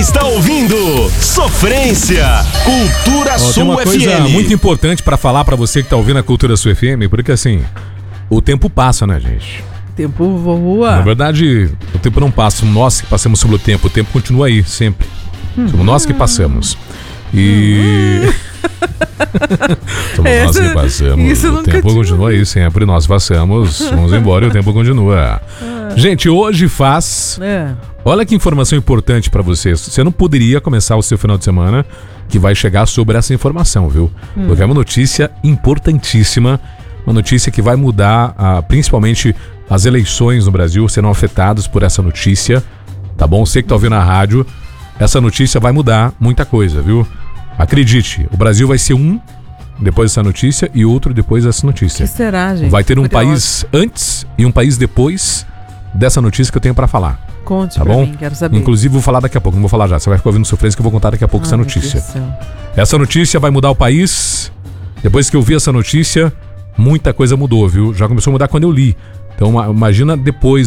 está ouvindo Sofrência, Cultura Sul FM. Tem uma coisa muito importante pra falar pra você que tá ouvindo a Cultura Sul FM, porque assim, o tempo passa, né, gente? O tempo voa. Na verdade, o tempo não passa, nós que passamos sobre o tempo continua aí, sempre. Somos nós que passamos. E... somos nós que passamos, o tempo continua aí, sempre nós passamos, vamos embora e o tempo continua. Gente, hoje faz... Olha que informação importante pra vocês. Você não poderia começar o seu final de semana que vai chegar sobre essa informação, viu? Porque é uma notícia importantíssima, uma notícia que vai mudar, principalmente as eleições no Brasil serão afetadas por essa notícia, tá bom? Você que tá ouvindo a rádio, essa notícia vai mudar muita coisa, viu? Acredite, o Brasil vai ser um depois dessa notícia e outro depois dessa notícia. O que será, gente? Vai ter um país antes e um país depois dessa notícia que eu tenho pra falar. Conte tá pra bom? mim, quero saber. Inclusive vou falar daqui a pouco, não vou falar já. Você vai ficar ouvindo Sofrência que eu vou contar daqui a pouco essa notícia. Essa notícia vai mudar o país. Depois que eu vi essa notícia, muita coisa mudou, viu? Já começou a mudar quando eu li. Então imagina depois